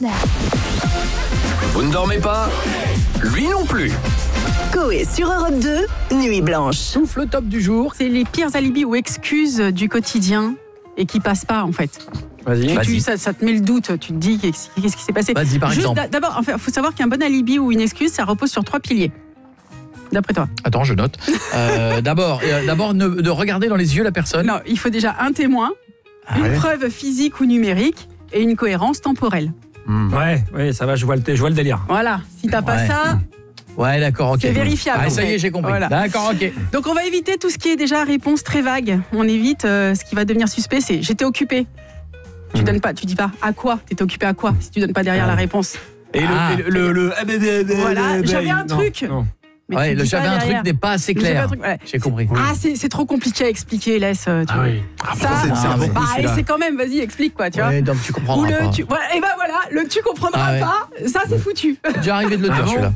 Vous ne dormez pas ? Lui non plus. Coé sur Europe 2, Nuit Blanche. Souffle top du jour. C'est les pires alibis ou excuses du quotidien et qui passent pas en fait. Vas-y. Ça te met le doute, tu te dis qu'est-ce qui s'est passé. Vas-y, par exemple. D'abord, il faut savoir qu'un bon alibi ou une excuse, ça repose sur 3 piliers. D'après toi. Attends, je note. D'abord, de regarder dans les yeux la personne. Non, il faut déjà un témoin, une preuve physique ou numérique et une cohérence temporelle. Ouais, ça va, je vois le délire. Voilà, si t'as pas ça... Ouais, d'accord, ok. C'est vérifiable. Ah, ça y est, j'ai compris. Voilà. D'accord, ok. Donc on va éviter tout ce qui est déjà réponse très vague. On évite ce qui va devenir suspect, c'est j'étais occupé. Tu donnes pas, tu dis pas à quoi, t'étais occupé à quoi si tu donnes pas derrière la réponse. Et Voilà, j'avais un truc. Non. Mais Ouais, tu le dis j'avais pas un derrière. truc n'est pas assez Le j'avais clair. un truc, ouais. J'ai compris. Ah, c'est trop compliqué à expliquer, laisse. Tu vois. oui. Ça, c'est quand même, vas-y, explique quoi, tu vois. Ouais, donc tu Ou comprendras pas. et ben voilà, le tu comprendras Ah ouais. pas, ça c'est foutu. C'est déjà arrivé de le dire, celui-là.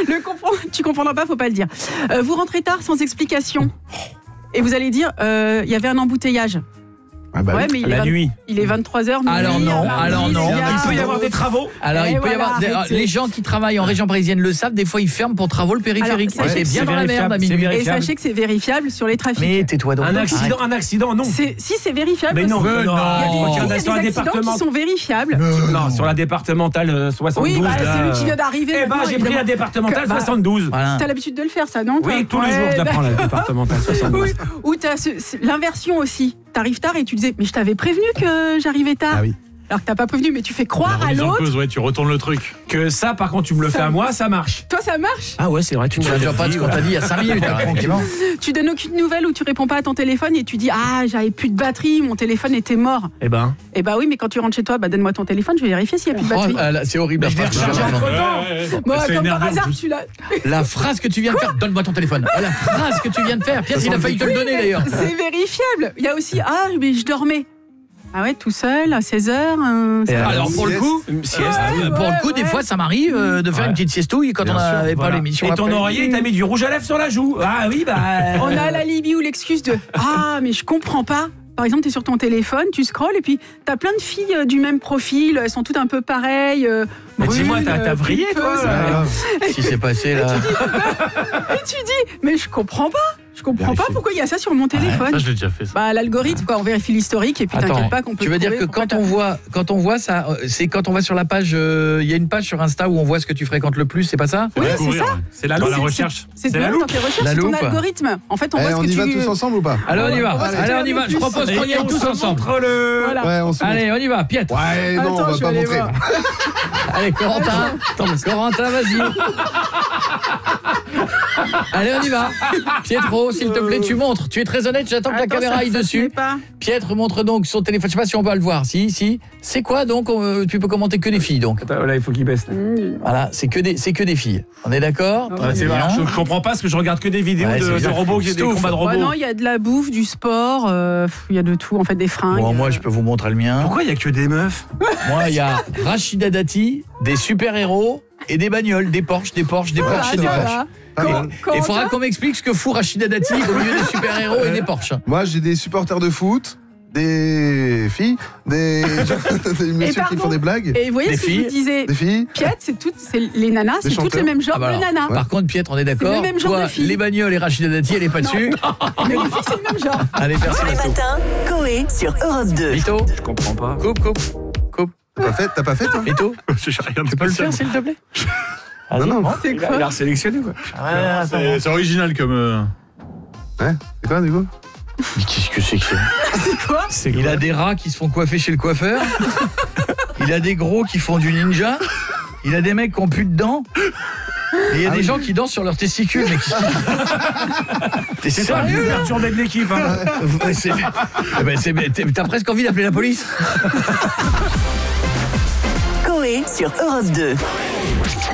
Tu comprendras pas, faut pas le dire. Vous rentrez tard sans explication. Et vous allez dire, il y avait un embouteillage. Ah bah Ouais, mais La nuit. il est 23h. Alors non. Il peut y avoir des travaux. Alors, Et il peut y voilà, avoir arrêtez. les gens qui travaillent en région parisienne le savent, des fois ils ferment pour travaux le périphérique. Alors, C'est sachez bien que dans la merde à c'est minuit. Et vérifiable. sachez que c'est vérifiable sur les trafics. Mais tais-toi donc. Un accident, non. Si c'est vérifiable. Mais non, aussi. Mais non. Il y a des sur la accidents département. qui sont vérifiables. Non, sur la départementale 72. Oui, bah, là, c'est lui qui vient d'arriver. Eh ben, maintenant, j'ai pris la évidemment. départementale Bah, 72. Voilà. T'as l'habitude de le faire, ça, non toi Oui, tous les Ouais, jours, je la bah- prends, la départementale 72. Oui, ou t'as l'inversion aussi. T'arrives tard et tu disais, mais je t'avais prévenu que j'arrivais tard. Ah oui. Alors que t'as pas prévenu, mais tu fais croire à l'autre. tu retournes le truc. Que ça, par contre, tu me le Ça- fais à moi, ça marche. Toi, ça marche. Ah ouais, c'est vrai, tu Tu ne viens pas de ce qu'on t'a dit il y a 5 minutes. Tranquillement. Tu donnes aucune nouvelle ou tu réponds pas à ton téléphone et tu dis, ah, j'avais plus de batterie, mon téléphone était mort. Eh ben. Eh bah oui, mais quand tu rentres chez toi, bah donne-moi ton téléphone, je vais vérifier s'il y a plus de batterie. C'est horrible. Je vais recharger entre-temps. Moi, comme par hasard, tu l'as. La phrase que tu viens de faire, donne-moi ton téléphone. La phrase que tu viens de faire, Pierre, il a failli te le donner d'ailleurs. C'est vérifiable. Il y a aussi, ah, mais je dormais. Ah ouais, tout seul, à 16h. Alors pour le coup, Une sieste. pour le coup, des ouais. fois, ça m'arrive de faire une petite siestouille quand on n'avait pas Voilà. l'émission. Et ton après. oreiller, t'as mis du rouge à lèvres sur la joue. Ah oui, bah. On a l'alibi ou l'excuse de, ah, mais je comprends pas. Par exemple, tu es sur ton téléphone, tu scrolles et puis tu as plein de filles du même profil, elles sont toutes un peu pareilles. Mais dis-moi, brunes, t'as vrillé, toi, pulpeuses. là. Ce qui s'est passé là. Et tu dis, mais je comprends pas. Je comprends pas pourquoi il y a ça sur mon téléphone. Ça, je l'ai déjà fait. Ça. Bah, l'algorithme, quoi, on vérifie l'historique et puis Attends, t'inquiète pas qu'on peut tu veux dire trouver que pourquoi quand on voit ça, c'est quand on va sur la page, il y a une page sur Insta où on voit ce que tu fréquentes le plus, c'est pas ça? Oui, c'est Découvrir, ça. ouais. C'est la Dans loupe. la recherche. C'est la dans loupe. tes recherches, La c'est ton loupe. algorithme. En fait, on voit ce on que y tu va tous ensemble ou pas? Allez, on y va. Allez, Allez, on y va. Je propose qu'on y aille tous ensemble. Montre le. Voilà. Ouais, on se montre. Allez, on y va. Pietre. Ouais, non, Attends, on va je vais pas aller montrer. voir. Allez, Corentin, vas-y. Allez, on y va. Pietro, s'il te plaît, tu montres. Tu es très honnête, j'attends que la Attends, caméra ça- aille ça se dessus. met pas. Pietre montre donc son téléphone. Je sais pas si on peut le voir. Si. C'est quoi donc tu peux commenter que des filles donc. Attends, là, il faut qu'il baisse. Voilà, c'est que des filles. On est d'accord? Ouais, c'est vrai. Je comprends pas parce que je regarde que des vidéos Ouais, c'est de bien. robots, des combats de Bah robots. non, il y a de la bouffe, du sport, il y a de tout, en fait, des fringues. Bon, moi, je peux vous montrer le mien. Pourquoi il y a que des meufs? Moi, il y a Rachida Dati, des super-héros et des bagnoles, des Porsche et des Porsche et des Porsche. Voilà. Et il faudra qu'on m'explique ce que fout Rachida Dati au milieu des super-héros et des Porsche. Moi, j'ai des supporters de foot, des filles, des messieurs qui font des blagues, Et vous voyez Des ce que je filles. vous disais, des filles. Piette, les nanas, c'est toutes chanteurs. les mêmes genres Ah bah de alors, nanas. Par contre, Pietre, on est d'accord. le même genre Toi, de filles. les bagnoles et Rachida Dati, elle est pas dessus. Mais les filles, c'est le même genre. Allez, merci. Tous les Masto. matins, Coé sur Europe 2. Vito, Je comprends pas. coupe. T'as pas fait toi? Vito, J'ai rien de tu peux le faire, spécial. s'il te plaît? Non, non. C'est Il a quoi? sélectionné, quoi. C'est original comme. Ouais, c'est quoi du coup? Mais qu'est-ce que c'est que ça? C'est quoi? Il a des rats qui se font coiffer chez le coiffeur. Il a des gros qui font du ninja. Il a des mecs qui ont plus de dents. Et il y a des gens qui dansent sur leurs testicules. Mais t'es C'est ça, le sérieux plus là? perturbé de l'équipe. Hein. T'as presque envie d'appeler la police. Coé sur Europe 2.